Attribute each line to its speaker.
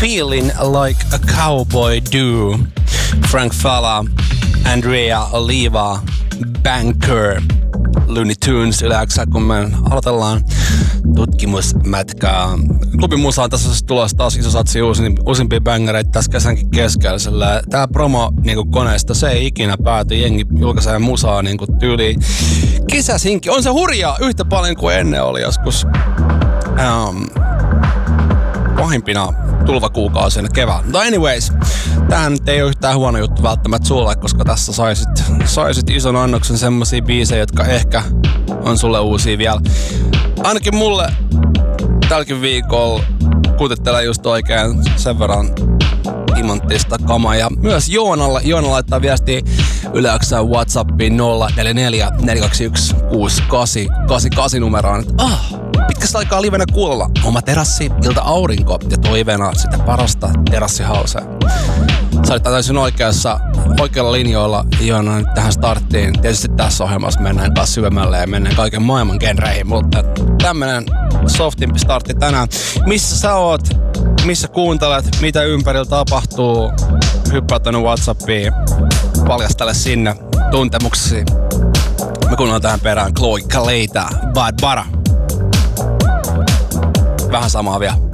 Speaker 1: Feeling Like a Cowboy Do. Frank Fala, Andrea Oliva, Banker, Looney Tunes yleensä, kun me aloitellaan tutkimusmätkää. Klubin musa on tässä tulossa taas iso satsi uusimpia bängereitä tässä kesänkin keskellä. Tää promo niinku koneesta, se ei ikinä pääty. Jengi julkaisee musaa niinku tyyliin kesäsinki. On se hurjaa yhtä paljon kuin ennen oli joskus pahimpina tulvakuukausina kevään. Mutta anyways, tää nyt ei ole yhtään huono juttu välttämättä sulle, koska tässä saisit ison annoksen semmosia biisejä, jotka ehkä on sulle uusia vielä. Ainakin mulle tälläkin viikolla kuutettelee just oikein sen verran imanttista kamaa. Ja myös Joona laittaa viestiä Yle-X:n WhatsAppiin 044 421 6888 numeroon. Pitkästä aikaa livenä kuulolla. Oma terassi, ilta aurinko ja toiveena sitä parasta terassihausea. Sä olit täysin oikealla linjoilla Joona nyt tähän starttiin. Tietysti tässä ohjelmassa mennään taas syvemmälle ja mennään kaiken maailman genreihin, mutta tämmönen softimpi startti tänään. Missä sä oot? Missä kuuntelet? Mitä ympärillä tapahtuu? Hyppää tonne WhatsAppiin. Paljastele sinne tuntemuksesi. Me kuunnellaan tähän perään Chloe Kaleta, Bad Bara. Vähän samaa vielä.